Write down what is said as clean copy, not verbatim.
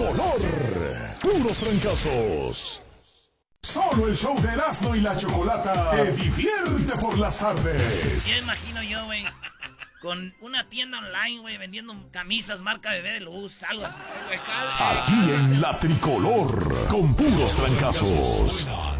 tricolor. Puros trancazos. Solo el show de Erasmo y la Chocolata te divierte por las tardes. Ya imagino yo, güey, con una tienda online, güey, vendiendo camisas marca Bebé de Luz, algo así. Aquí en la tricolor, con puros trancazos.